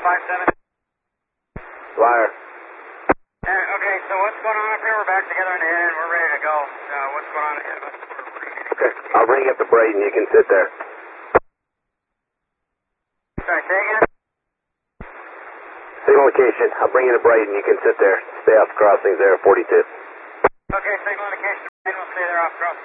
57. Flyer. Okay, so what's going on up here? We're back together in the head and we're ready to go. What's going on ahead of us? Okay, I'll bring you up to Braden. You can sit there. Sorry, say again? Signal location. I'll bring you to Braden. You can sit there. Stay off the crossings there, 42. Okay, signal indication. We'll stay there off crossing.